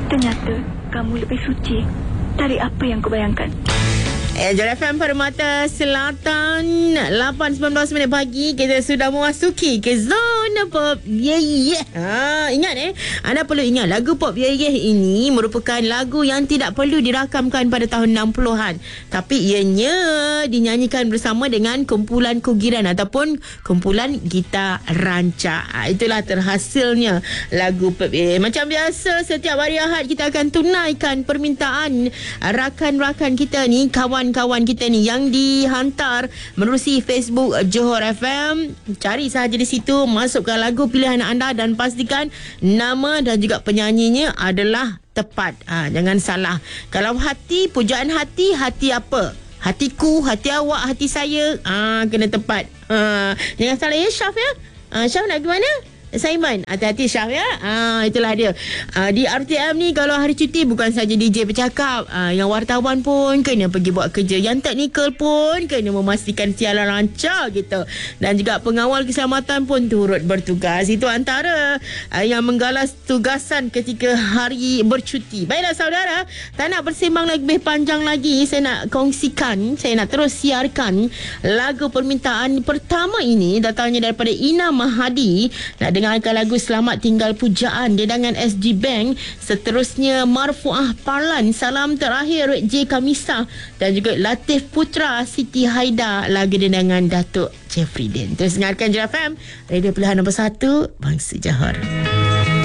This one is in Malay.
Ternyata kamu lebih suci dari apa yang kau bayangkan. Ejol FM Permata Selatan 8.19 minit pagi. Kita sudah memasuki ke zona Pop Ye Ye. Ingat anda perlu ingat lagu Pop Ye Ye ini merupakan lagu yang tidak perlu dirakamkan pada tahun 60-an, tapi ianya dinyanyikan bersama dengan kumpulan kugiran ataupun kumpulan gitar rancak. Itulah terhasilnya lagu Pop Ye Ye. Macam biasa, setiap hari Ahad kita akan tunaikan permintaan rakan-rakan kita ni, kawan-kawan kita ni yang dihantar menerusi Facebook Johor FM. Cari sahaja di situ, masukkan lagu pilihan anda dan pastikan nama dan juga penyanyinya adalah tepat. Jangan salah. Kalau hati, pujaan hati, hati apa? Hatiku, hati awak, hati saya. Kena tepat. Jangan salah ya, Syaf ya. Syaf nak ke mana? Assignment. Hati-hati Syaf ya. Itulah dia. Di RTM ni kalau hari cuti bukan saja DJ bercakap, yang wartawan pun kena pergi buat kerja, yang teknikal pun kena memastikan siaran lancar gitu, dan juga pengawal keselamatan pun turut bertugas. Itu antara yang menggalas tugasan ketika hari bercuti. Baiklah saudara, tak nak bersembang lebih panjang lagi, saya nak kongsikan, saya nak terus siarkan lagu permintaan pertama ini. Datangnya daripada Ina Mahadi. Nak dengarkan lagu Selamat Tinggal Pujaan dedangan SG Bank. Seterusnya Marfuah Parlan, Salam Terakhir J Kamisa, dan juga Latif Putra Siti Haida, lagu dedangan Datuk Jeffrey Din. Terus dengarkan JFM, radio pilihan nombor 1 Bangsa Johor.